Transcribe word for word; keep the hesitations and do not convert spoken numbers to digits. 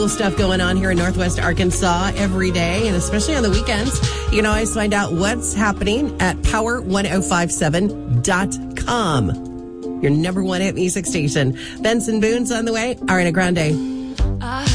Cool stuff going on here in Northwest Arkansas every day, and especially on the weekends. You can always find out what's happening at power one oh five seven dot com. Your number one hit music station. Benson Boone's on the way. Ariana Grande.